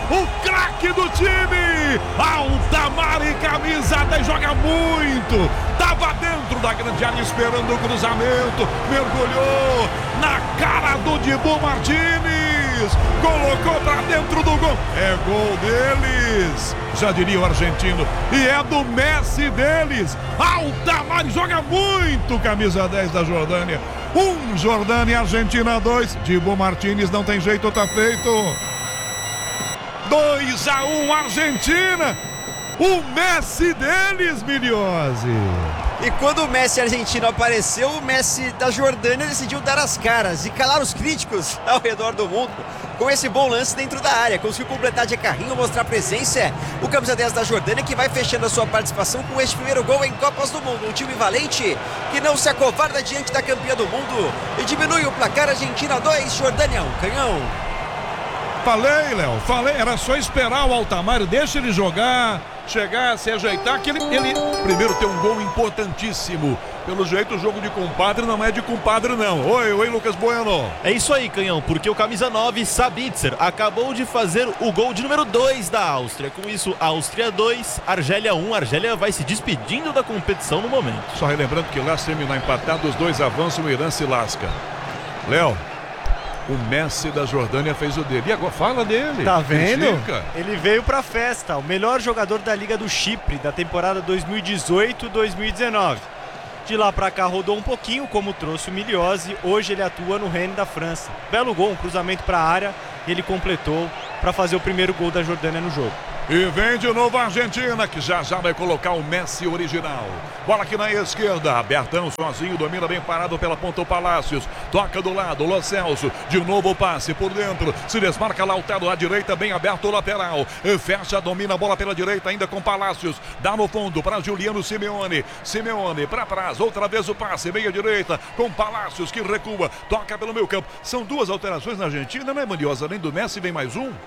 o craque do time, Altamari, camisa 10, joga muito, tava dentro da grande área esperando o cruzamento, mergulhou na cara do Dibu Martínez, colocou pra dentro do gol, é gol deles, já diria o argentino, e é do Messi deles. Altamari joga muito, camisa 10 da Jordânia. 1, Jordânia, Argentina 2. Dibu Martínez, não tem jeito, tá feito. 2-1, Argentina. O Messi deles, Miliose. E quando o Messi argentino apareceu, o Messi da Jordânia decidiu dar as caras e calar os críticos ao redor do mundo. Com esse bom lance dentro da área, conseguiu completar de carrinho, mostrar presença. O camisa 10 da Jordânia que vai fechando a sua participação com este primeiro gol em Copas do Mundo. Um time valente que não se acovarda diante da campeã do mundo e diminui o placar. Argentina 2, Jordânia 1, canhão. Falei, Léo, era só esperar o Altamari, deixa ele jogar, chegar, se ajeitar, que ele primeiro tem um gol importantíssimo. Pelo jeito o jogo de compadre não é de compadre não. Oi, Lucas Bueno. É isso aí, canhão, porque o camisa 9, Sabitzer, acabou de fazer o gol de número 2 da Áustria. Com isso, Áustria 2, Argélia 1. Argélia vai se despedindo da competição no momento. Só relembrando que lá, se terminar empatado, os dois avançam, o Irã se lasca. Léo, o Messi da Jordânia fez o dele. E agora fala dele. Tá vendo? Critica. Ele veio pra festa. O melhor jogador da Liga do Chipre da temporada 2018-2019. De lá pra cá rodou um pouquinho, como trouxe o Miliose. Hoje ele atua no Rennes da França. Belo gol, um cruzamento pra área. E ele completou pra fazer o primeiro gol da Jordânia no jogo. E vem de novo a Argentina, que já vai colocar o Messi original. Bola aqui na esquerda, abertão sozinho, domina bem parado pela ponta o Palácios. Toca do lado, Lo Celso, de novo o passe por dentro. Se desmarca Lautaro à direita, bem aberto o lateral. Fecha, domina a bola pela direita ainda com Palácios. Dá no fundo para Juliano Simeone. Simeone para trás, outra vez o passe, meia direita com Palácios que recua. Toca pelo meio campo. São duas alterações na Argentina, né, Mandiosa? Além do Messi vem mais um.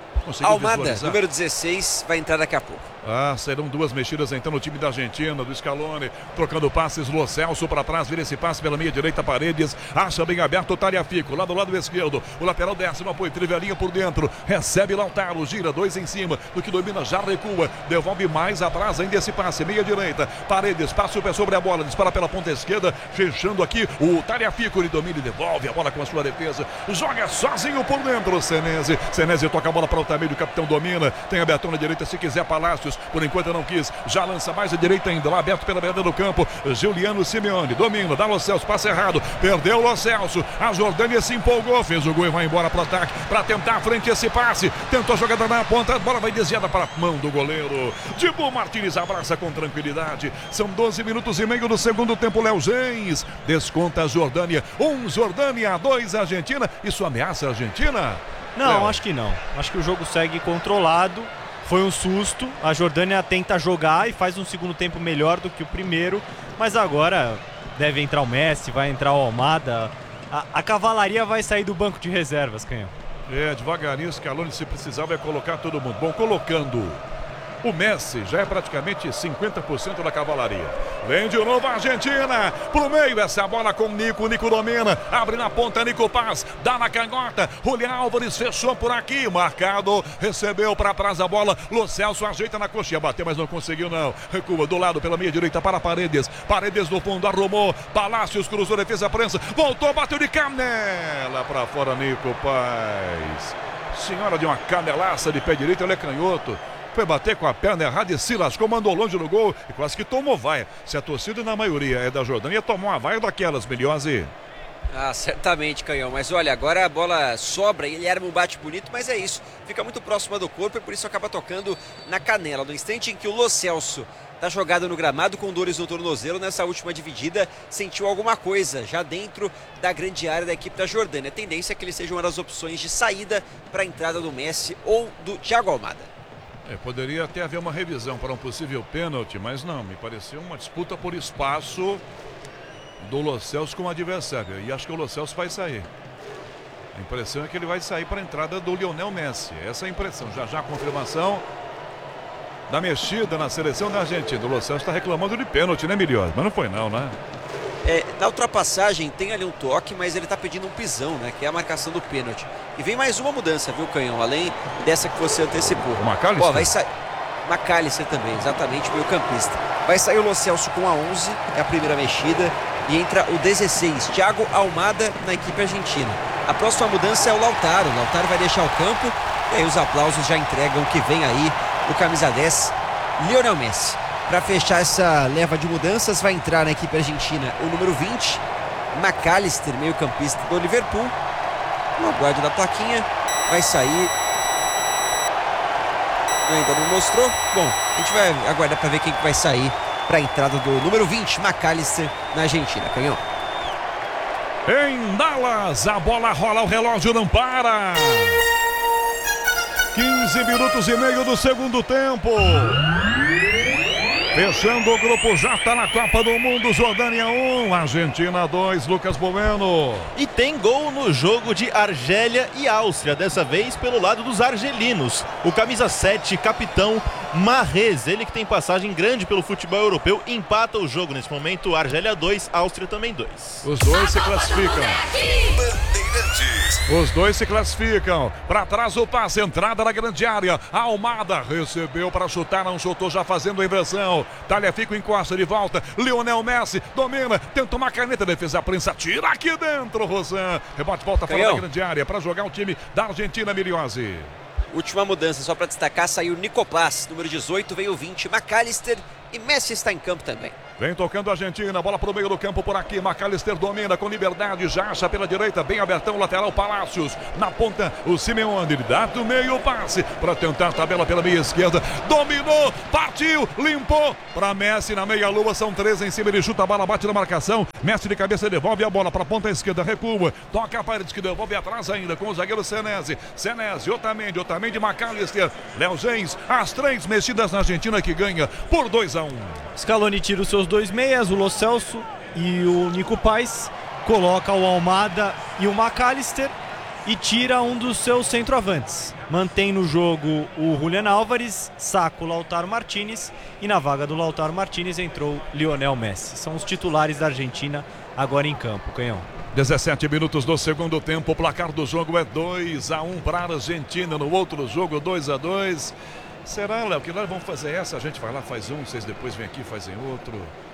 Almada, número 16, vai entrar daqui a pouco. Serão duas mexidas então no time da Argentina, do Scaloni, trocando passes, Lo Celso para trás, vira esse passe pela meia direita, Paredes, acha bem aberto o Tagliafico, lá do lado esquerdo, o lateral desce no apoio, trivelinha por dentro, recebe Lautaro, gira, 2 em cima, do que domina, já recua, devolve mais atrás ainda esse passe, meia direita, Paredes, passa o pé sobre a bola, dispara pela ponta esquerda, fechando aqui, o Tagliafico, ele domina e devolve a bola com a sua defesa, joga sozinho por dentro, Senesi toca a bola para o Otamendi, o capitão domina, tem aberto na direita, se quiser Palácios, por enquanto não quis, já lança mais à direita ainda, lá aberto pela beirada do campo, Juliano Simeone, domina, dá Lo Celso, passe errado, perdeu Lo Celso, a Jordânia se empolgou, fez o gol e vai embora para o ataque, para tentar à frente esse passe, tentou a jogada na ponta, a bola vai desviada para a mão do goleiro, Dibu Martínez abraça com tranquilidade, são 12 minutos e meio do segundo tempo, Léo Gens, desconta a Jordânia, 1 Jordânia, 2 Argentina, isso ameaça a Argentina? Não, acho que não, acho que o jogo segue controlado. Foi um susto, a Jordânia tenta jogar e faz um segundo tempo melhor do que o primeiro, mas agora deve entrar o Messi, vai entrar o Almada, a cavalaria vai sair do banco de reservas, canhão. Devagarinho, Scaloni, se precisar, vai colocar todo mundo. Bom, colocando o Messi, já é praticamente 50% da cavalaria. Vem de novo a Argentina, pro meio, essa bola com Nico domina, abre na ponta, Nico Paz, dá na canhota, Julián Álvares fechou por aqui, marcado, recebeu para trás a bola, Lo Celso ajeita na coxinha, bateu, mas não conseguiu não, recua do lado pela meia direita para Paredes no fundo, arrumou, Palácios cruzou, defesa prensa, voltou, bateu de canela para fora, Nico Paz, senhora de uma canelaça de pé direito, ele é canhoto, foi bater com a perna errada e se lascou, mandou longe no gol e quase que tomou vaia. Se a torcida na maioria é da Jordânia, tomou uma vaia daquelas, Miliose. Certamente, canhão, mas olha, agora a bola sobra e ele arma um bate bonito, mas é isso, fica muito próxima do corpo e por isso acaba tocando na canela. No instante em que o Lo Celso está jogado no gramado com dores no tornozelo, nessa última dividida sentiu alguma coisa já dentro da grande área da equipe da Jordânia. A tendência é que ele seja uma das opções de saída para a entrada do Messi ou do Thiago Almada. Poderia até haver uma revisão para um possível pênalti, mas não, me pareceu uma disputa por espaço do Lo Celso com o adversário, e acho que o Lo Celso vai sair. A impressão é que ele vai sair para a entrada do Lionel Messi, essa é a impressão, já a confirmação da mexida na seleção da Argentina. O Lo Celso está reclamando de pênalti, né, Miliose? Mas não foi não, né? Na ultrapassagem tem ali um toque, mas ele tá pedindo um pisão, né? Que é a marcação do pênalti. E vem mais uma mudança, viu, Canhão? Além dessa que você antecipou. O McAllister? Ó, vai sair. McAllister também, exatamente, meio campista. Vai sair o Lo Celso com a 11, é a primeira mexida. E entra o 16, Thiago Almada na equipe argentina. A próxima mudança é o Lautaro. O Lautaro vai deixar o campo. E aí os aplausos já entregam o que vem aí do camisa 10, Lionel Messi. Para fechar essa leva de mudanças, vai entrar na equipe argentina o número 20, McAllister, meio campista do Liverpool. No aguardo da plaquinha, vai sair. Ainda não mostrou. Bom, a gente vai aguardar para ver quem vai sair para a entrada do número 20, McAllister, na Argentina. Canhão. Em Dallas, a bola rola, o relógio não para. 15 minutos e meio do segundo tempo. Fechando o grupo J na Copa do Mundo, Jordânia 1, Argentina 2, Lucas Bueno. E tem gol no jogo de Argélia e Áustria, dessa vez pelo lado dos argelinos. O camisa 7, capitão Mahrez, ele que tem passagem grande pelo futebol europeu, empata o jogo nesse momento. Argélia 2, Áustria também 2. Os dois se classificam. Os dois se classificam. Para trás o passe, entrada na grande área. Almada recebeu para chutar, não chutou, já fazendo a inversão. Talhafico encosta de volta. Lionel Messi domina, tenta uma caneta, defesa prensa, tira aqui dentro, Rosan. Rebote, volta fora da grande área para jogar o time da Argentina, Miliose. Última mudança, só para destacar, saiu Nico Paz, número 18, veio o 20, McAllister e Messi está em campo também. Vem tocando a Argentina, bola pro meio do campo por aqui, McAllister domina com liberdade, já acha pela direita, bem abertão, lateral Palácios, na ponta o Simeone, ele dá do meio passe, para tentar a tabela pela meia esquerda, dominou, partiu, limpou, para Messi na meia lua, são 3 em cima, ele chuta a bola, bate na marcação, Messi de cabeça devolve a bola para a ponta esquerda, recua, toca a parede que devolve atrás ainda, com o zagueiro Senesi, Otamendi, McAllister, Léo Gens, as 3 mexidas na Argentina que ganha por 2-1. Scaloni tira os seus 2 meias, o Lo Celso e o Nico Paz, coloca o Almada e o McAllister e tira um dos seus centroavantes. Mantém no jogo o Julián Álvares, saca o Lautaro Martínez e na vaga do Lautaro Martínez entrou Lionel Messi. São os titulares da Argentina agora em campo, Canhão. 17 minutos do segundo tempo, o placar do jogo é 2-1 para a Argentina, no outro jogo 2-2. Será, Léo, que nós vamos fazer essa? A gente vai lá, faz um, vocês depois vêm aqui, fazem outro.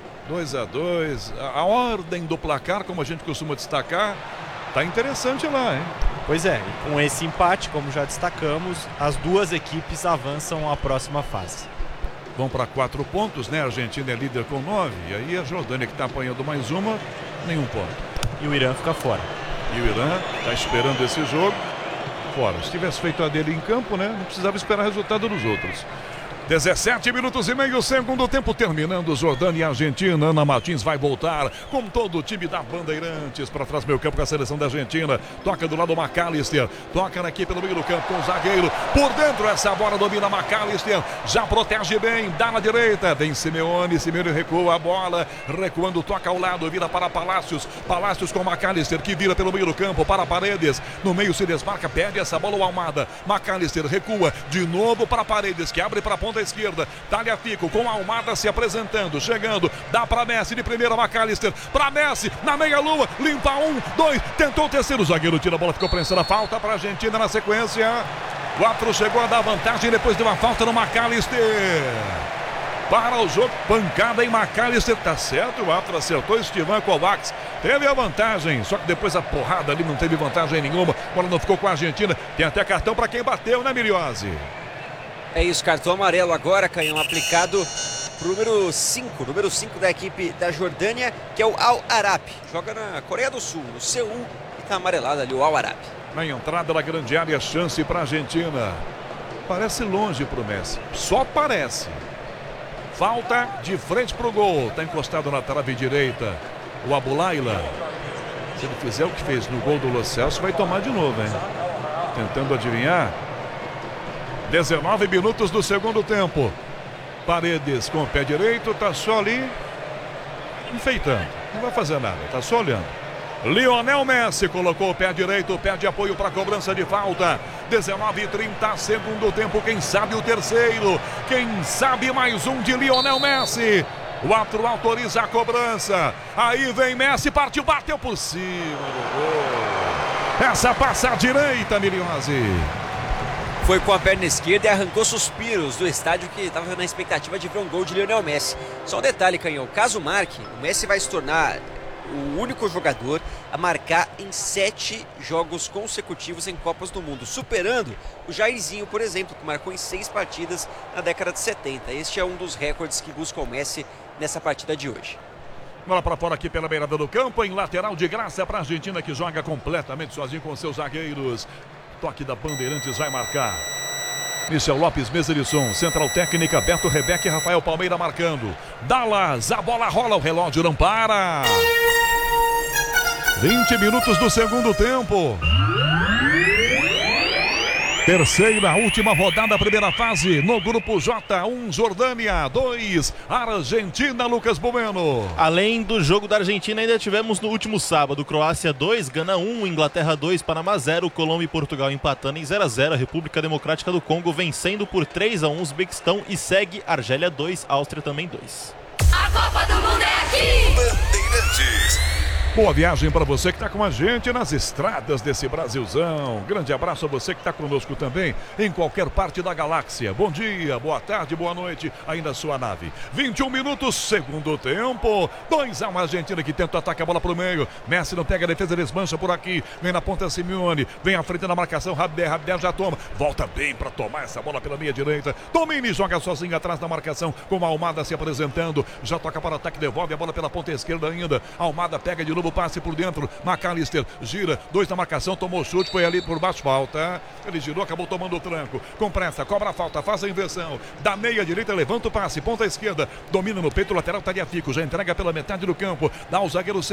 2-2. A ordem do placar, como a gente costuma destacar, tá interessante lá, hein? Pois é, e com esse empate, como já destacamos, as duas equipes avançam à próxima fase. Vão para 4 pontos, né? A Argentina é líder com 9. E aí a Jordânia, que está apanhando mais uma, nenhum ponto. E o Irã fica fora. E o Irã está esperando esse jogo fora. Se tivesse feito a dele em campo, né? Não precisava esperar o resultado dos outros. 17 minutos e meio, segundo tempo terminando, Jordânia e Argentina. Ana Martins vai voltar com todo o time da Bandeirantes para trás, meio campo com a seleção da Argentina. Toca do lado o McAllister, toca aqui pelo meio do campo com o zagueiro. Por dentro essa bola domina McAllister, já protege bem, dá na direita, vem Simeone recua a bola, recuando, toca ao lado, vira para Palácios com McAllister que vira pelo meio do campo para Paredes, no meio se desmarca, perde essa bola o Almada, McAllister recua de novo para Paredes que abre para a ponta esquerda, Talhafico com a Almada se apresentando, chegando, dá para Messi de primeira, McAllister para Messi, na meia lua, limpa 1, 2, tentou o terceiro, zagueiro tira a bola, ficou prensando a falta para a Argentina na sequência. 4 chegou a dar vantagem, depois deu uma falta no McAllister. Para o jogo, pancada em McAllister, tá certo, o árbitro acertou, Estevan Kovacs teve a vantagem, só que depois a porrada ali não teve vantagem nenhuma, a bola não ficou com a Argentina, tem até cartão para quem bateu, né, Miliose? É isso, cartão amarelo agora, Canhão, aplicado pro número 5 da equipe da Jordânia, que é o Al Arab. Joga na Coreia do Sul, no Seul, e tá amarelado ali o Al Arab. Na entrada da grande área, chance para a Argentina. Parece longe pro Messi, só parece. Falta de frente pro gol, tá encostado na trave direita. O Abulaila, se ele fizer o que fez no gol do Lo Celso, vai tomar de novo, hein? Tentando adivinhar. 19 minutos do segundo tempo. Paredes com o pé direito, tá só ali enfeitando, não vai fazer nada, tá só olhando. Lionel Messi colocou o pé direito, pede apoio para cobrança de falta. 19:30, segundo tempo, quem sabe o terceiro, quem sabe mais um de Lionel Messi. O árbitro autoriza a cobrança. Aí vem Messi, partiu, bateu por cima do gol. Essa passa à direita, Milhose. Foi com a perna esquerda e arrancou suspiros do estádio que estava na expectativa de ver um gol de Lionel Messi. Só um detalhe, Canhão, caso marque, o Messi vai se tornar o único jogador a marcar em 7 jogos consecutivos em Copas do Mundo, superando o Jairzinho, por exemplo, que marcou em 6 partidas na década de 70. Este é um dos recordes que busca o Messi nessa partida de hoje. Bola para fora aqui pela beirada do campo, em lateral de graça para a Argentina, que joga completamente sozinho com seus zagueiros. Toque da Bandeirantes vai marcar. Michel Lopes, mesa de som. Central técnica, Beto Rebeca e Rafael Palmeira marcando. Dallas, a bola rola, o relógio não para. 20 minutos do segundo tempo. Terceira, última rodada, primeira fase, no grupo J, 1 Jordânia, 2 Argentina, Lucas Bueno. Além do jogo da Argentina, ainda tivemos no último sábado, Croácia 2, Gana 1, Inglaterra 2, Panamá 0, Colômbia e Portugal empatando em 0-0, República Democrática do Congo vencendo por 3-1 Uzbequistão e segue Argélia 2, Áustria também 2. A Copa do Mundo é aqui! Bandeirantes. Boa viagem para você que está com a gente nas estradas desse Brasilzão. Grande abraço a você que está conosco também em qualquer parte da galáxia. Bom dia, boa tarde, boa noite, aí na sua nave. 21 minutos, segundo tempo. 2-1 a Argentina que tenta atacar a bola para o meio. Messi não pega a defesa, desmancha por aqui. Vem na ponta Simeone, vem à frente na marcação. Rabder já toma. Volta bem para tomar essa bola pela meia direita. Domini joga sozinho atrás da marcação com a Almada se apresentando. Já toca para o ataque, devolve a bola pela ponta esquerda ainda. Almada pega de novo. Passe por dentro, McAllister gira, 2 na marcação, tomou chute, foi ali por baixo, falta, ele girou, acabou tomando o tranco, com pressa, cobra a falta, faz a inversão, da meia direita, levanta o passe, ponta esquerda, domina no peito, lateral Tagliafico, já entrega pela metade do campo, dá o zagueiro